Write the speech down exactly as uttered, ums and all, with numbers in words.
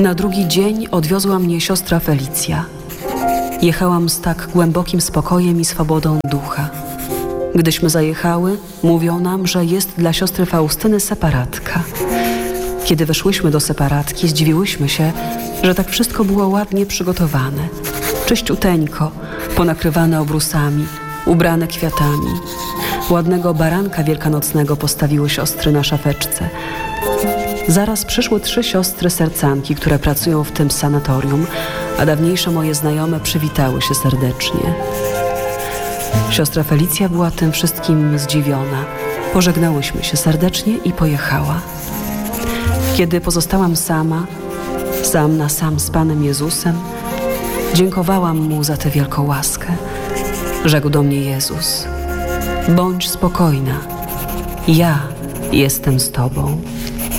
Na drugi dzień odwiozła mnie siostra Felicja. Jechałam z tak głębokim spokojem i swobodą ducha. Gdyśmy zajechały, mówią nam, że jest dla siostry Faustyny separatka. Kiedy weszłyśmy do separatki, zdziwiłyśmy się, że tak wszystko było ładnie przygotowane. Czyściuteńko, ponakrywane obrusami, ubrane kwiatami. Ładnego baranka wielkanocnego postawiły siostry na szafeczce. Zaraz przyszły trzy siostry sercanki, które pracują w tym sanatorium, a dawniejsze moje znajome przywitały się serdecznie. Siostra Felicja była tym wszystkim zdziwiona. Pożegnałyśmy się serdecznie i pojechała. Kiedy pozostałam sama, sam na sam z Panem Jezusem, dziękowałam Mu za tę wielką łaskę. Rzekł do mnie Jezus: bądź spokojna, ja jestem z Tobą.